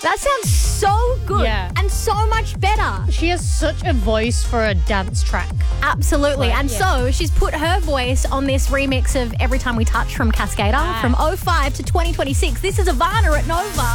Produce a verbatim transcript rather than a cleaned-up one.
That sounds so good Yeah. and so much better. She has such a voice for a dance track. Absolutely. Like, and yeah. so she's put her voice on this remix of Every Time We Touch from Cascada Nice. from oh five to twenty twenty-six. This is Ivana at Nova.